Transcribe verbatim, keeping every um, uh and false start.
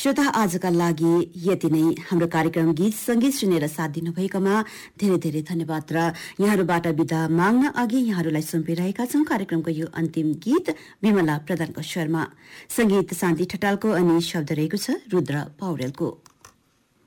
श्रोता, आजका लागि यति नै। हाम्रो कार्यक्रम गीत संगीत सुनेर साथ दिनुभएकोमा धेरै धेरै धन्यवाद र यहाँहरूबाट बिदा माग्न अघि यहाँहरूलाई सुम्पिरहेका छौं कार्यक्रमको यो अन्तिम गीत विमला प्रधानको स्वरमा, संगीत शान्ति ठटालको अनि शब्द रहेको छ रुद्र पौडेलको।